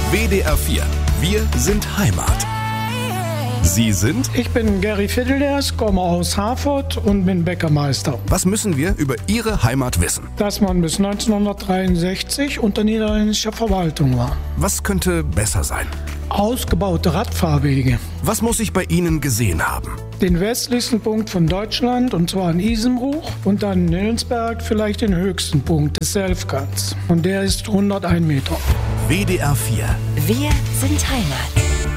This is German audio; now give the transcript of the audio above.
WDR 4. Wir sind Heimat. Sie sind? Ich bin Gary Fiddlers, komme aus Harford und bin Bäckermeister. Was müssen wir über Ihre Heimat wissen? Dass man bis 1963 unter niederländischer Verwaltung war. Was könnte besser sein? Ausgebaute Radfahrwege. Was muss ich bei Ihnen gesehen haben? Den westlichsten Punkt von Deutschland, und zwar in Isenbruch, und dann in Nillensberg vielleicht den höchsten Punkt des Selfkans. Und der ist 101 Meter. WDR 4. Wir sind Heimat.